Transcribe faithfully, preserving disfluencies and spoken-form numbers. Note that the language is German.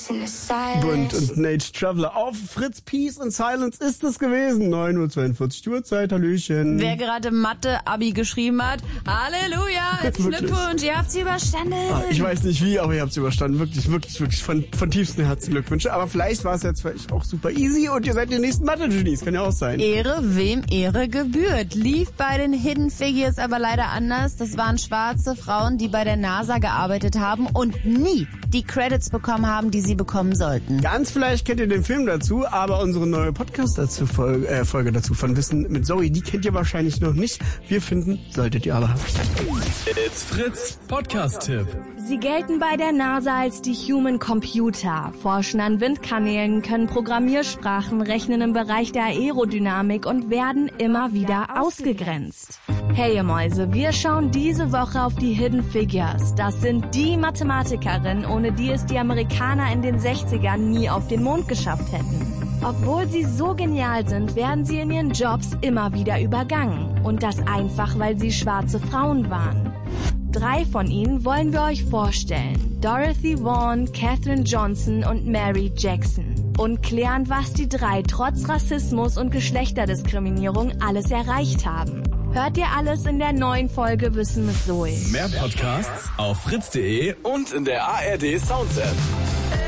Bunt und Nate Traveler auf Fritz. Peace and Silence ist es gewesen. neun Uhr zweiundvierzig Uhrzeit, Hallöchen. Wer gerade Mathe-Abi geschrieben hat, Halleluja, Glückwunsch, ihr habt sie überstanden. Ah, ich weiß nicht wie, aber ihr habt sie überstanden. Wirklich, wirklich, wirklich von, von tiefstem Herzen Glückwünsche. Aber vielleicht war es jetzt vielleicht auch super easy und ihr seid die nächsten Mathe-Genies. Kann ja auch sein. Ehre, wem Ehre gebührt. Lief bei den Hidden Figures aber leider anders. Das waren schwarze Frauen, die bei der NASA gearbeitet haben und nie die Credits bekommen haben, die sie bekommen sollten. Ganz vielleicht kennt ihr den Film dazu, aber unsere neue Podcast dazu Folge, äh, Folge dazu von Wissen mit Zoe, die kennt ihr wahrscheinlich noch nicht. Wir finden, solltet ihr aber haben. It's Fritz Podcast-Tipp. Sie gelten bei der NASA als die Human Computer, forschen an Windkanälen, können Programmiersprachen, rechnen im Bereich der Aerodynamik und werden immer wieder ausgegrenzt. Hey ihr Mäuse, wir schauen diese Woche auf die Hidden Figures. Das sind die Mathematikerinnen, ohne die es die Amerikaner in den sechzigern nie auf den Mond geschafft hätten. Obwohl sie so genial sind, werden sie in ihren Jobs immer wieder übergangen. Und das einfach, weil sie schwarze Frauen waren. Drei von ihnen wollen wir euch vorstellen. Dorothy Vaughan, Katherine Johnson und Mary Jackson. Und klären, was die drei trotz Rassismus und Geschlechterdiskriminierung alles erreicht haben. Hört ihr alles in der neuen Folge Wissen mit Zoe. Mehr Podcasts auf fritz punkt de und in der A R D Sounds App.